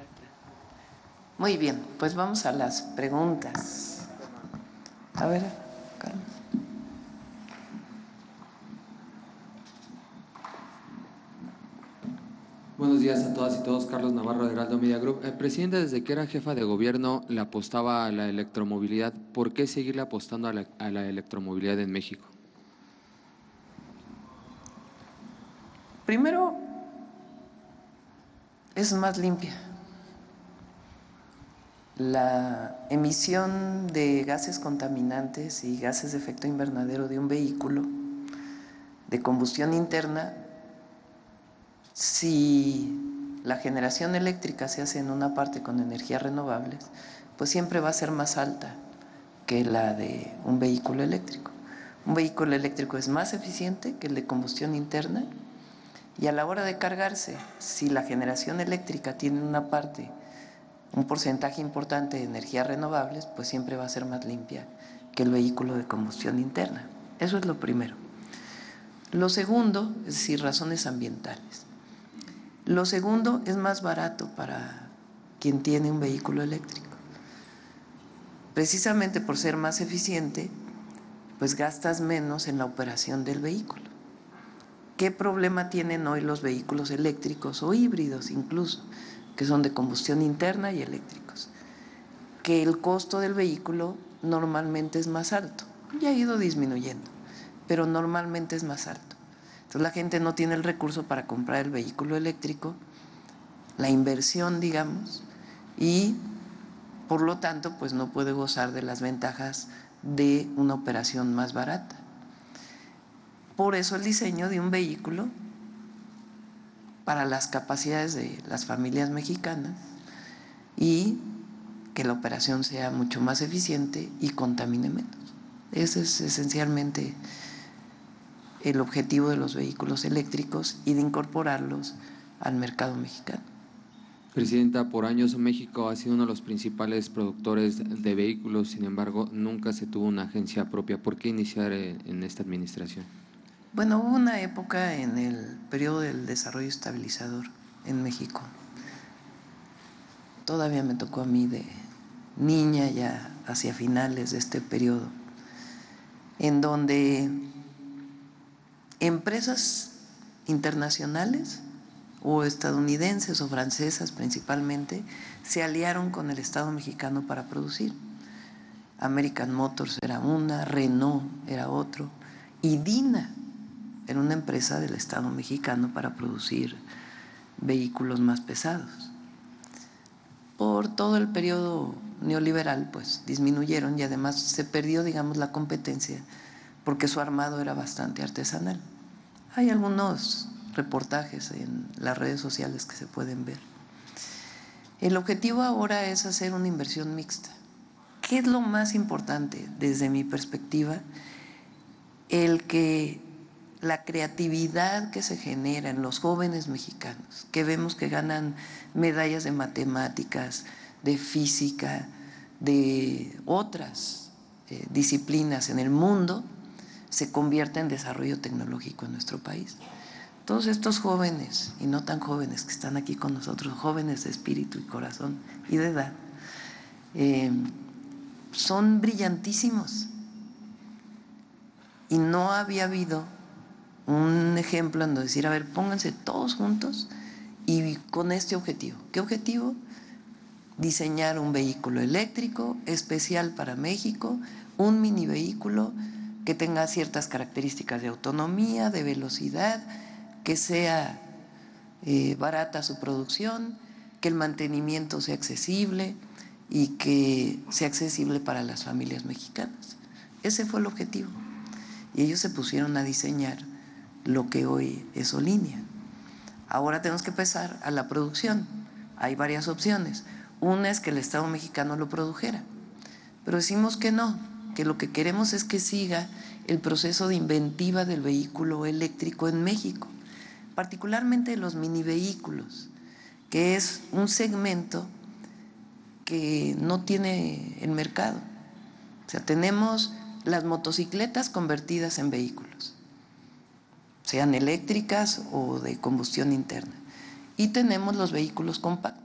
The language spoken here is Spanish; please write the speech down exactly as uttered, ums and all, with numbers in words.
Muy bien, pues vamos a las preguntas. A ver, Carlos. Buenos días a todas y todos, Carlos Navarro de Heraldo Media Group. El presidente, desde que era jefa de gobierno, le apostaba a la electromovilidad. ¿Por qué seguirle apostando a la, a la electromovilidad en México? Primero, es más limpia. La emisión de gases contaminantes y gases de efecto invernadero de un vehículo de combustión interna, si la generación eléctrica se hace en una parte con energías renovables, pues siempre va a ser más alta que la de un vehículo eléctrico. Un vehículo eléctrico es más eficiente que el de combustión interna y a la hora de cargarse, si la generación eléctrica tiene una parte, un porcentaje importante de energías renovables, pues siempre va a ser más limpia que el vehículo de combustión interna. Eso es lo primero. Lo segundo, es decir, razones ambientales. Lo segundo, es más barato para quien tiene un vehículo eléctrico. Precisamente por ser más eficiente, pues gastas menos en la operación del vehículo. ¿Qué problema tienen hoy los vehículos eléctricos o híbridos incluso, que son de combustión interna y eléctricos? Que el costo del vehículo normalmente es más alto. Ya ha ido disminuyendo, pero normalmente es más alto. Entonces la gente no tiene el recurso para comprar el vehículo eléctrico, la inversión, digamos, y por lo tanto, pues no puede gozar de las ventajas de una operación más barata. Por eso el diseño de un vehículo para las capacidades de las familias mexicanas y que la operación sea mucho más eficiente y contamine menos. Ese es esencialmente el objetivo de los vehículos eléctricos y de incorporarlos al mercado mexicano. Presidenta, por años México ha sido uno de los principales productores de vehículos, sin embargo, nunca se tuvo una agencia propia. ¿Por qué iniciar en esta administración? Bueno, hubo una época en el periodo del desarrollo estabilizador en México. Todavía me tocó a mí de niña, ya hacia finales de este periodo, en donde empresas internacionales o estadounidenses o francesas principalmente se aliaron con el Estado mexicano para producir. American Motors era una, Renault era otro, y Dina era una empresa del Estado mexicano para producir vehículos más pesados. Por todo el periodo neoliberal, pues disminuyeron y además se perdió, digamos, la competencia porque su armado era bastante artesanal. Hay algunos reportajes en las redes sociales que se pueden ver. El objetivo ahora es hacer una inversión mixta. ¿Qué es lo más importante desde mi perspectiva? El que la creatividad que se genera en los jóvenes mexicanos, que vemos que ganan medallas de matemáticas, de física, de otras eh, disciplinas en el mundo, se convierta en desarrollo tecnológico en nuestro país. Todos estos jóvenes, y no tan jóvenes que están aquí con nosotros, jóvenes de espíritu y corazón y de edad, eh, son brillantísimos. Y no había habido un ejemplo en donde decir, a ver, pónganse todos juntos y con este objetivo. ¿Qué objetivo? Diseñar un vehículo eléctrico especial para México, un mini vehículo que tenga ciertas características de autonomía, de velocidad, que sea eh, barata su producción, que el mantenimiento sea accesible y que sea accesible para las familias mexicanas. Ese fue el objetivo. Y ellos se pusieron a diseñar lo que hoy es Olinea. Ahora tenemos que pasar a la producción. Hay varias opciones. Una es que el Estado mexicano lo produjera, pero decimos que no, que lo que queremos es que siga el proceso de inventiva del vehículo eléctrico en México, particularmente los mini vehículos, que es un segmento que no tiene el mercado. O sea, tenemos las motocicletas convertidas en vehículos, sean eléctricas o de combustión interna, y tenemos los vehículos compactos.